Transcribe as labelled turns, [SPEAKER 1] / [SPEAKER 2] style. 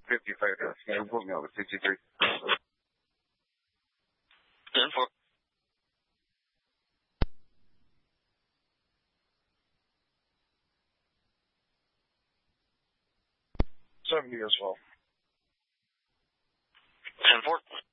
[SPEAKER 1] 55, that's put me over 63.
[SPEAKER 2] 10-4.
[SPEAKER 1] 70 as well.
[SPEAKER 2] 10-4.